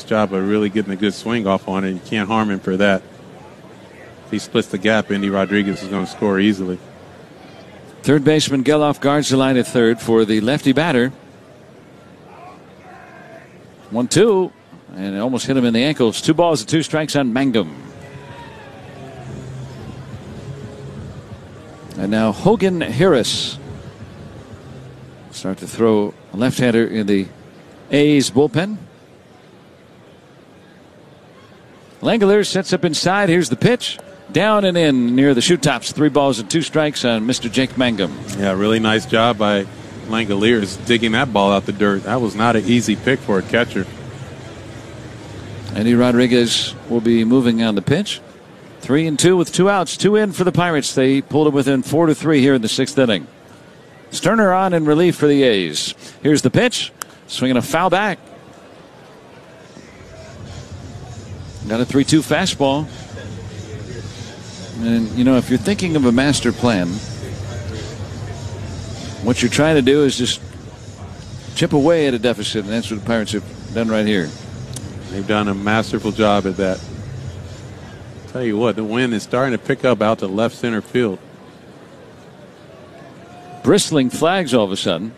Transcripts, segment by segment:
job of really getting a good swing off on it. You can't harm him for that. If he splits the gap, Endy Rodriguez is going to score easily. Third baseman Gelof guards the line at third for the lefty batter. 1-2, and it almost hit him in the ankles. 2 balls and 2 strikes on Mangum. And now Hogan Harris start to throw a left-hander in the A's bullpen. Langeliers sets up inside. Here's the pitch. Down and in near the shoe tops. 3 balls and 2 strikes on Mr. Jake Mangum. Yeah, really nice job by Langeliers digging that ball out the dirt. That was not an easy pick for a catcher. Endy Rodriguez will be moving on the pitch. 3-2 with 2 outs. 2 in for the Pirates. They pulled it within 4-3 here in the 6th inning. Sterner on in relief for the A's. Here's the pitch. Swinging a foul back. Got a 3-2 fastball. And, you know, if you're thinking of a master plan, what you're trying to do is just chip away at a deficit, and that's what the Pirates have done right here. They've done a masterful job at that. Tell you what, the wind is starting to pick up out to left center field. Bristling flags all of a sudden.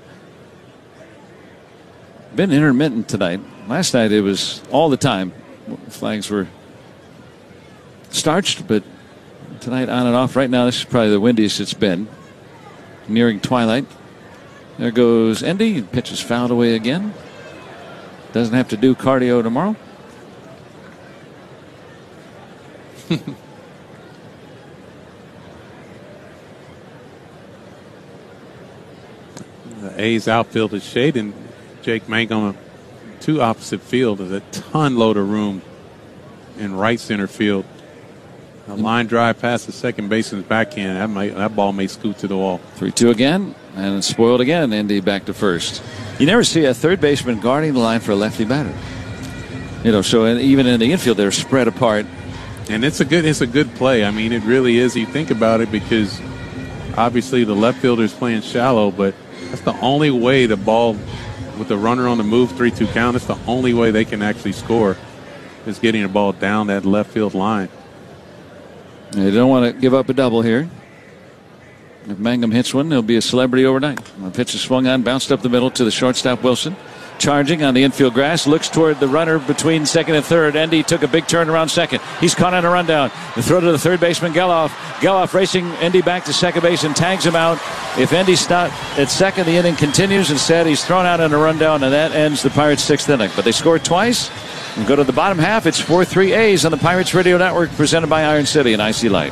Been intermittent tonight. Last night it was all the time. Flags were starched, but tonight on and off. Right now, this is probably the windiest it's been. Nearing twilight. There goes Endy. Pitch is fouled away again. Doesn't have to do cardio tomorrow. The A's outfield is shading Jake Mangum to opposite field. There's a ton load of room in right center field. A line drive past the second baseman's backhand. That ball may scoot to the wall. 3-2 again, and it's spoiled again. Endy back to first. You never see a third baseman guarding the line for a lefty batter. You know, so even in the infield, they're spread apart. And it's a good play. I mean, it really is. You think about it, because obviously the left fielder's playing shallow, but that's the only way the ball, with the runner on the move, 3-2 count, it's the only way they can actually score, is getting the ball down that left field line. They don't want to give up a double here. If Mangum hits one, he'll be a celebrity overnight. The pitch is swung on, bounced up the middle to the shortstop Wilson. Charging on the infield grass, looks toward the runner between second and third. Endy took a big turn around second. He's caught on a rundown. The throw to the third baseman, Gelof. Gelof racing Endy back to second base and tags him out. If Endy's not at second, the inning continues. Instead, he's thrown out on a rundown, and that ends the Pirates' 6th inning. But they scored twice. And go to the bottom half. It's 4-3 A's on the Pirates Radio Network, presented by Iron City and IC Light.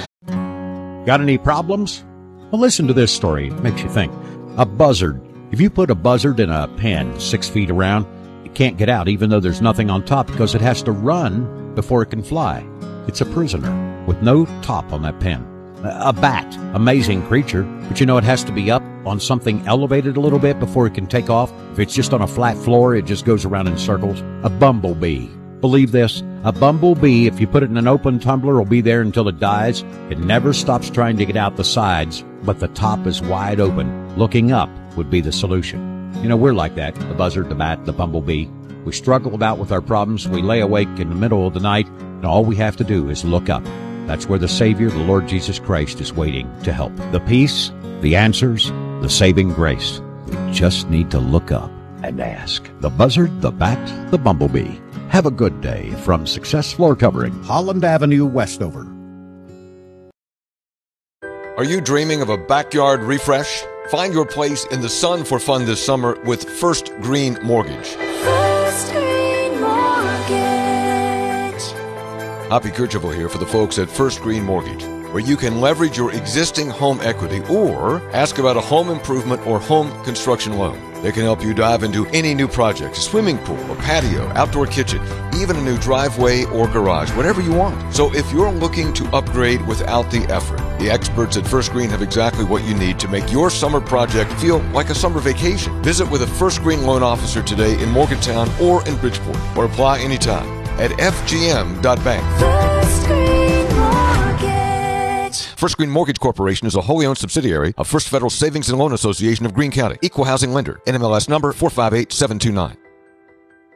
Got any problems? Well, listen to this story. It makes you think. A buzzard. If you put a buzzard in a pen 6 feet around, it can't get out even though there's nothing on top, because it has to run before it can fly. It's a prisoner with no top on that pen. A bat. Amazing creature, but you know it has to be up on something elevated a little bit before it can take off. If it's just on a flat floor, it just goes around in circles. A bumblebee. Believe this, a bumblebee, if you put it in an open tumbler, will be there until it dies. It never stops trying to get out the sides, but the top is wide open. Looking up would be the solution. You know, we're like that, the buzzard, the bat, the bumblebee. We struggle about with our problems. We lay awake in the middle of the night, and all we have to do is look up. That's where the Savior, the Lord Jesus Christ, is waiting to help. The peace, the answers, the saving grace. We just need to look up and ask. The buzzard, the bat, the bumblebee. Have a good day from Success Floor Covering, Holland Avenue, Westover. Are you dreaming of a backyard refresh? Find your place in the sun for fun this summer with First Green Mortgage. First Green Mortgage. Hoppy Kercheval here for the folks at First Green Mortgage, where you can leverage your existing home equity or ask about a home improvement or home construction loan. They can help you dive into any new project, a swimming pool, a patio, outdoor kitchen, even a new driveway or garage, whatever you want. So if you're looking to upgrade without the effort, the experts at First Green have exactly what you need to make your summer project feel like a summer vacation. Visit with a First Green loan officer today in Morgantown or in Bridgeport, or apply anytime at fgm.bank. First Green Mortgage. First Green Mortgage Corporation is a wholly owned subsidiary of First Federal Savings and Loan Association of Greene County. Equal housing lender. NMLS number 458729.